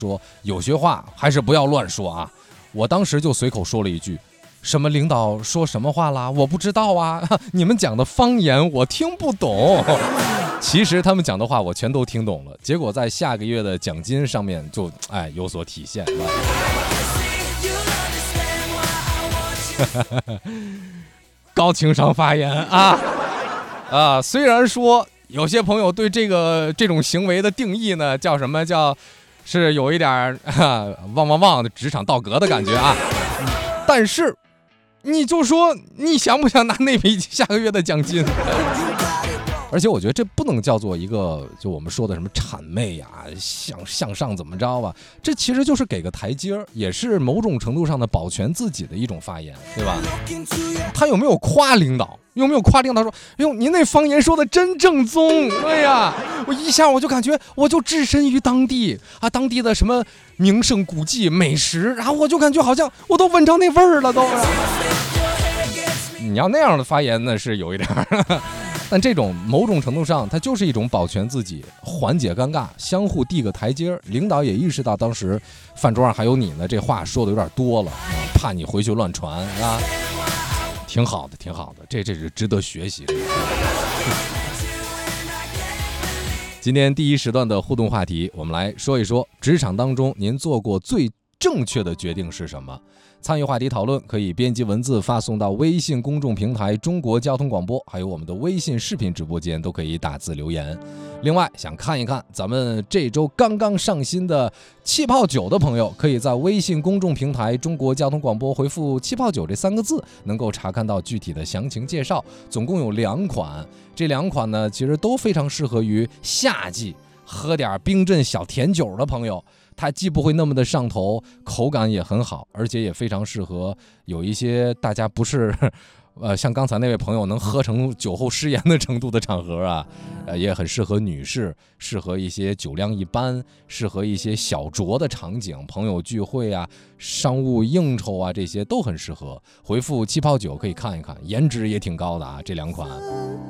说有些话还是不要乱说啊。我当时就随口说了一句，什么领导说什么话啦？我不知道啊，你们讲的方言我听不懂。其实他们讲的话我全都听懂了，结果在下个月的奖金上面就有所体现。高情商发言啊！虽然说有些朋友对这种行为的定义呢，叫什么是有一点旺的职场道格的感觉啊，但是你就说你想不想拿那笔下个月的奖金？而且我觉得这不能叫做一个就我们说的什么谄媚呀、向上怎么着吧，这其实就是给个台阶儿，也是某种程度上的保全自己的一种发言，对吧？他有没有夸领导？有没有夸领导说，哎呦，您那方言说的真正宗，哎呀，我一下我就感觉我就置身于当地啊，当地的什么名胜古迹、美食，然后我就感觉好像我都闻着那味儿了都。你要那样的发言呢，是有一点但这种某种程度上它就是一种保全自己，缓解尴尬，相互递个台阶。领导也意识到当时饭桌上还有你呢，这话说的有点多了，怕你回去乱传啊。挺好的，这是值得学习的。今天第一时段的互动话题，我们来说一说职场当中您做过最正确的决定是什么？参与话题讨论可以编辑文字发送到微信公众平台中国交通广播，还有我们的微信视频直播间都可以打字留言。另外想看一看咱们这周刚刚上新的气泡酒的朋友，可以在微信公众平台中国交通广播回复气泡酒这3个字，能够查看到具体的详情介绍。总共有2款，这2款呢其实都非常适合于夏季喝点冰镇小甜酒的朋友，它既不会那么的上头，口感也很好，而且也非常适合有一些大家不是像刚才那位朋友能喝成酒后失言的程度的场合啊，也很适合女士，适合一些酒量一般，适合一些小酌的场景，朋友聚会啊、商务应酬啊，这些都很适合。回复气泡酒可以看一看，颜值也挺高的啊，这2款。